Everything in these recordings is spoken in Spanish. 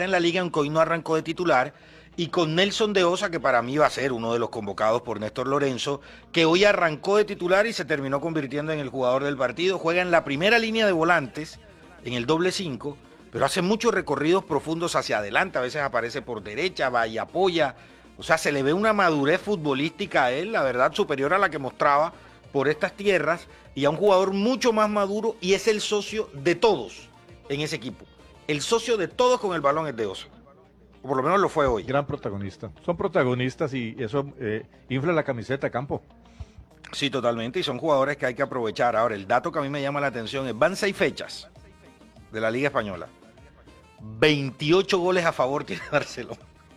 jugar en la liga, aunque hoy no arrancó de titular, y con Nelson de Osa, que para mí va a ser uno de los convocados por Néstor Lorenzo, que hoy arrancó de titular y se terminó convirtiendo en el jugador del partido. Juega en la primera línea de volantes, en el doble 5, pero hace muchos recorridos profundos hacia adelante, a veces aparece por derecha, va y apoya. O sea, se le ve una madurez futbolística a él, la verdad, superior a la que mostraba por estas tierras, y a un jugador mucho más maduro, y es el socio de todos en ese equipo. El socio de todos con el balón es de Osa. O por lo menos lo fue hoy. Gran protagonista. Son protagonistas y eso infla la camiseta de campo. Sí, totalmente, y son jugadores que hay que aprovechar. Ahora, el dato que a mí me llama la atención es, van 6 fechas de la Liga Española. 28 goles a favor tiene Barcelona.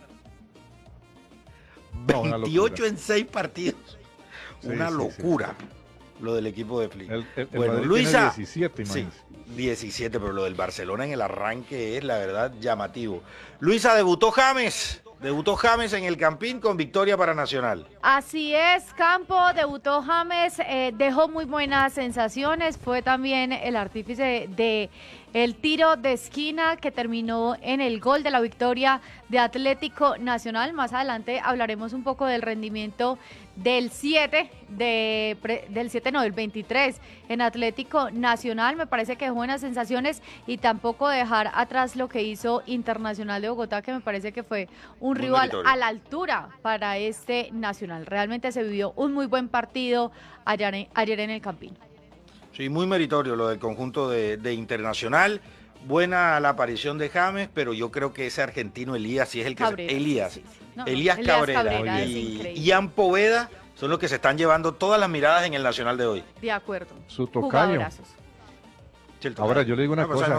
28 en 6 partidos. Sí, una locura lo del equipo de Flick. Bueno, Madrid Luisa, tiene 17, imagínate. Sí, 17, pero lo del Barcelona en el arranque es, la verdad, llamativo. Luisa, debutó James en el Campín con victoria para Nacional. Así es, Campo, debutó James, dejó muy buenas sensaciones, fue también el artífice de el tiro de esquina que terminó en el gol de la victoria de Atlético Nacional. Más adelante hablaremos un poco del rendimiento del 23 en Atlético Nacional. Me parece que dejó buenas sensaciones y tampoco dejar atrás lo que hizo Internacional de Bogotá, que me parece que fue un rival a la altura para este Nacional. Realmente se vivió un muy buen partido ayer en el Campín. Sí, muy meritorio lo del conjunto de Internacional. Buena la aparición de James, pero yo creo que ese argentino Elías, si es el que Cabrera, Elías Elías Cabrera y Ian Poveda son los que se están llevando todas las miradas en el Nacional de hoy. De acuerdo. Su tocayo. Ahora yo le digo una cosa,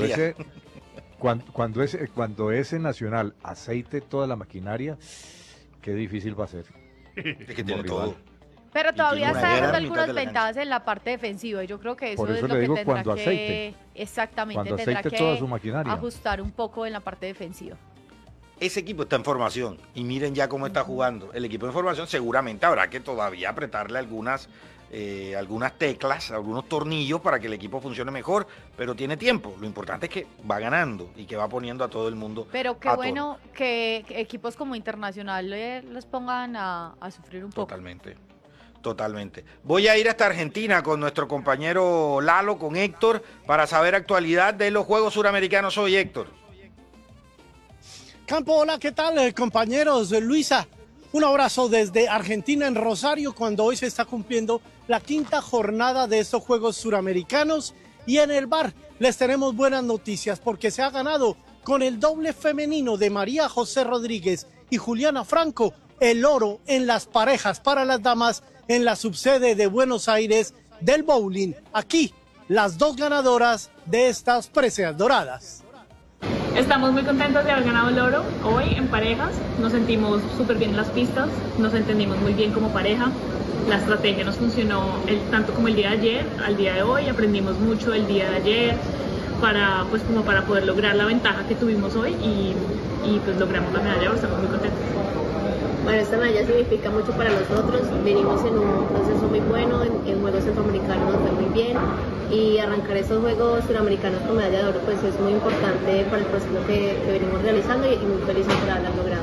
cuando ese Nacional aceite toda la maquinaria, qué difícil va a ser. Es que tiene todo. Pero todavía está dejando algunas ventajas en la parte defensiva y yo creo que eso es lo que tendrá que toda su maquinaria, ajustar un poco en la parte defensiva. Ese equipo está en formación y miren ya cómo está jugando. El equipo en formación seguramente habrá que todavía apretarle algunas teclas, algunos tornillos para que el equipo funcione mejor, pero tiene tiempo. Lo importante es que va ganando y que va poniendo a todo el mundo. Pero qué bueno que equipos como Internacional les pongan a sufrir un poco. Totalmente. Voy a ir hasta Argentina con nuestro compañero Lalo, con Héctor, para saber actualidad de los Juegos Suramericanos hoy, Héctor. Campo, hola, ¿qué tal, compañeros? Luisa, un abrazo desde Argentina en Rosario, cuando hoy se está cumpliendo la 5ª jornada de estos Juegos Suramericanos. Y en el bar les tenemos buenas noticias porque se ha ganado con el doble femenino de María José Rodríguez y Juliana Franco el oro en las parejas para las damas en la subsede de Buenos Aires del bowling. Aquí, las dos ganadoras de estas preseas doradas. Estamos muy contentos de haber ganado el oro hoy en parejas. Nos sentimos súper bien en las pistas, nos entendimos muy bien como pareja. La estrategia nos funcionó tanto como el día de ayer, al día de hoy. Aprendimos mucho el día de ayer para poder lograr la ventaja que tuvimos hoy y pues logramos la medalla. Estamos muy contentos. Bueno, esta medalla significa mucho para nosotros. Venimos en un proceso muy bueno, en Juegos Centroamericanos nos fue muy bien y arrancar estos Juegos Suramericanos con medalla de oro pues es muy importante para el proceso que venimos realizando y muy felices por haberlo logrado.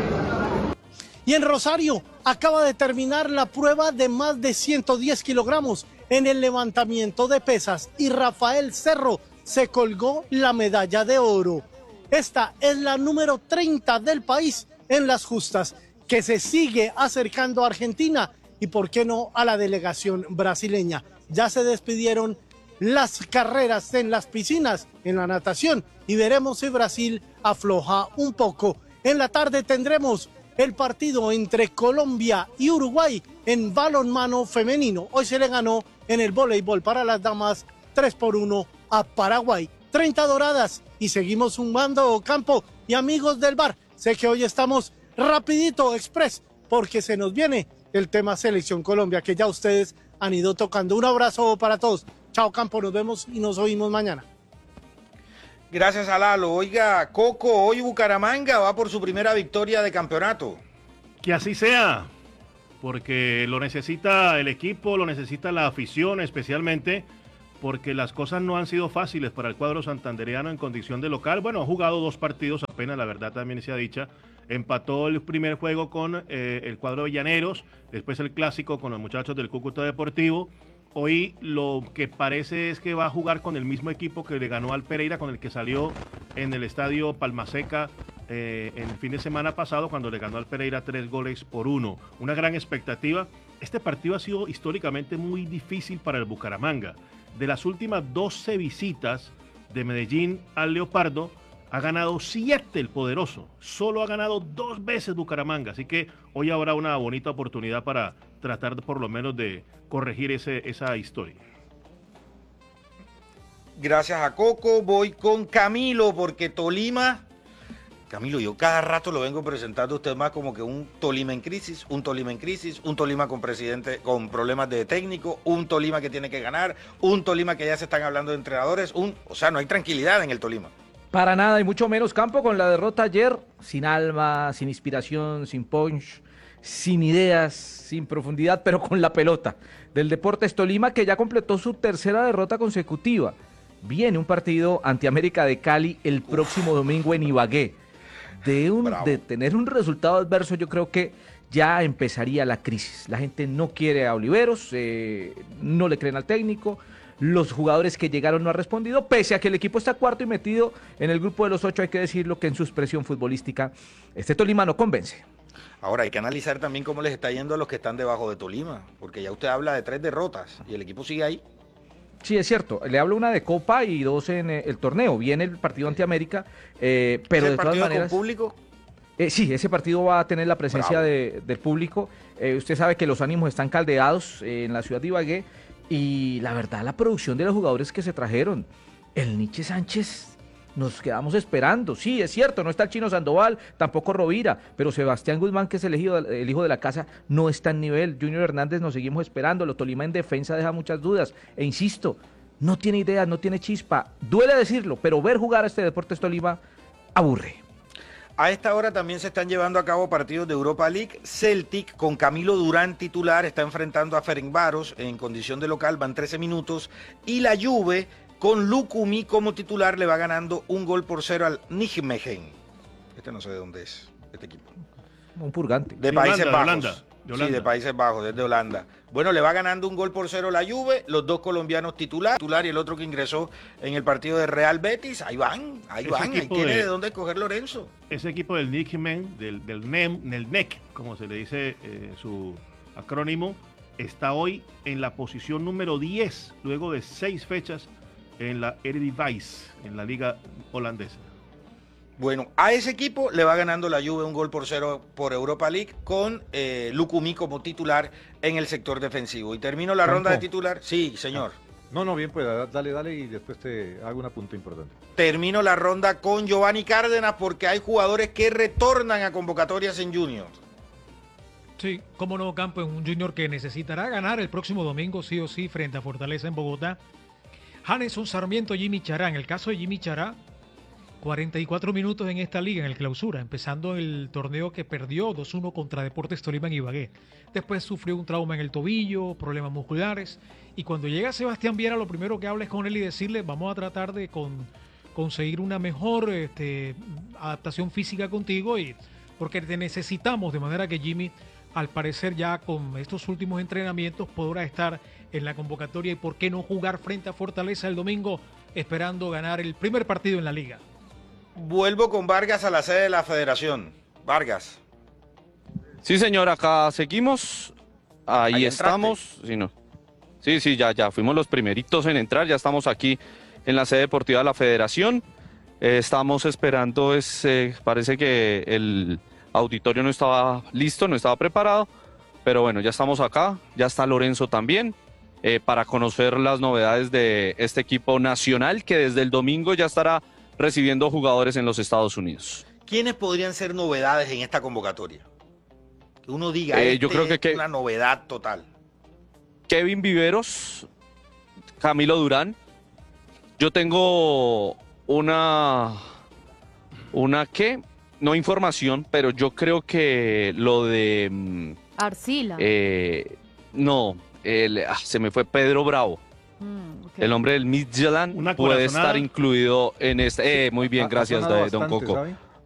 Y en Rosario acaba de terminar la prueba de más de 110 kilogramos en el levantamiento de pesas y Rafael Cerro se colgó la medalla de oro. Esta es la número 30 del país en las justas, que se sigue acercando a Argentina y por qué no a la delegación brasileña. Ya se despidieron las carreras en las piscinas, en la natación, y veremos si Brasil afloja un poco. En la tarde tendremos el partido entre Colombia y Uruguay en balonmano femenino. Hoy se le ganó en el voleibol para las damas 3-1 a Paraguay. 30 doradas y seguimos sumando, Campo y amigos del bar. Sé que hoy estamos rapidito, express, porque se nos viene el tema Selección Colombia, que ya ustedes han ido tocando. Un abrazo para todos. Chao, Campo, nos vemos y nos oímos mañana. Gracias a Lalo. Oiga, Coco, hoy Bucaramanga va por su primera victoria de campeonato. Que así sea, porque lo necesita el equipo, lo necesita la afición especialmente, porque las cosas no han sido fáciles para el cuadro santandereano en condición de local. Bueno, ha jugado 2 partidos apenas, la verdad también se ha dicha. Empató el primer juego con el cuadro de Llaneros, después el clásico con los muchachos del Cúcuta Deportivo. Hoy lo que parece es que va a jugar con el mismo equipo que le ganó al Pereira, con el que salió en el estadio Palmaseca el fin de semana pasado, cuando le ganó al Pereira 3-1. Una gran expectativa. Este partido ha sido históricamente muy difícil para el Bucaramanga. De las últimas 12 visitas de Medellín al Leopardo, ha ganado 7 el poderoso. Solo ha ganado 2 veces Bucaramanga. Así que hoy habrá una bonita oportunidad para tratar por lo menos de corregir esa historia. Gracias a Coco. Voy con Camilo, porque Tolima... Camilo, yo cada rato lo vengo presentando a usted más como que un Tolima en crisis, un Tolima en crisis, un Tolima con presidente, con problemas de técnico, un Tolima que tiene que ganar, un Tolima que ya se están hablando de entrenadores, o sea, no hay tranquilidad en el Tolima. Para nada, y mucho menos Campo con la derrota ayer, sin alma, sin inspiración, sin punch, sin ideas, sin profundidad, pero con la pelota del Deportes Tolima, que ya completó su 3ª derrota consecutiva. Viene un partido ante América de Cali el próximo domingo en Ibagué. De tener un resultado adverso, yo creo que ya empezaría la crisis. La gente no quiere a Oliveros, no le creen al técnico, los jugadores que llegaron no han respondido, pese a que el equipo está 4º y metido en el grupo de los 8, hay que decirlo que en su expresión futbolística este Tolima no convence. Ahora hay que analizar también cómo les está yendo a los que están debajo de Tolima, porque ya usted habla de 3 derrotas y el equipo sigue ahí. Sí, es cierto. Le hablo una de Copa y 2 en el torneo. Viene el partido ante América, pero de todas maneras... ¿Con público? Sí, ese partido va a tener la presencia del público. Usted sabe que los ánimos están caldeados en la ciudad de Ibagué y la verdad, la producción de los jugadores que se trajeron. El Nietzsche Sánchez, nos quedamos esperando. Sí, es cierto, no está el Chino Sandoval, tampoco Rovira, pero Sebastián Guzmán, que es el hijo de la casa, no está en nivel. Junior Hernández nos seguimos esperando. Lo Tolima en defensa deja muchas dudas. E insisto, no tiene ideas, no tiene chispa. Duele decirlo, pero ver jugar a este Deportes Tolima aburre. A esta hora también se están llevando a cabo partidos de Europa League. Celtic, con Camilo Durán titular, está enfrentando a Ferencváros en condición de local, van 13 minutos. Y la Juve, con Lukumi como titular, le va ganando 1-0 al Nijmegen. Este no sé de dónde es, este equipo. Un purgante. De Países Bajos. Sí, de Países Bajos, desde Holanda. Bueno, le va ganando 1-0 la Juve, los 2 colombianos titular y el otro que ingresó en el partido de Real Betis. Ahí van, ahí tiene de dónde escoger Lorenzo. Ese equipo del Nijmegen, del NEC, como se le dice su acrónimo, está hoy en la posición número 10, luego de 6 fechas en la Eredivisie, en la liga holandesa. Bueno, a ese equipo le va ganando la Juve 1-0 por Europa League con Lukumi como titular en el sector defensivo. Y termino la ronda de titular. Sí, señor. No, bien, pues dale y después te hago una punta importante. Termino la ronda con Giovanni Cárdenas porque hay jugadores que retornan a convocatorias en Junior. Sí, cómo no, Campo, es un Junior que necesitará ganar el próximo domingo sí o sí frente a Fortaleza en Bogotá. Janeson Sarmiento, Jimmy Chará. En el caso de Jimmy Chará, 44 minutos en esta liga, en el clausura, empezando el torneo que perdió 2-1 contra Deportes Tolima en Ibagué. Después sufrió un trauma en el tobillo, problemas musculares, y cuando llega Sebastián Viera, lo primero que habla es con él y decirle, vamos a tratar de conseguir una mejor adaptación física contigo, y porque te necesitamos, de manera que Jimmy, al parecer ya con estos últimos entrenamientos, podrá estar en la convocatoria, y por qué no jugar frente a Fortaleza el domingo, esperando ganar el primer partido en la liga. Vuelvo con Vargas a la sede de la Federación. Vargas. Sí, señor, acá seguimos. Ahí estamos. Sí, ya fuimos los primeritos en entrar. Ya estamos aquí en la sede deportiva de la Federación. Estamos esperando, parece que el auditorio no estaba listo, no estaba preparado. Pero bueno, ya estamos acá. Ya está Lorenzo también. Para conocer las novedades de este equipo nacional que desde el domingo ya estará recibiendo jugadores en los Estados Unidos. ¿Quiénes podrían ser novedades en esta convocatoria? Que uno diga, yo creo que es una novedad total. Kevin Viveros, Camilo Durán. Yo tengo no información, pero yo creo que lo de... Arcila. No, se me fue Pedro Bravo. El hombre del Midtjylland Una puede corazonada. estar incluido en este. Muy bien, Ha gracias, sonado don bastante, Coco. ¿sabe?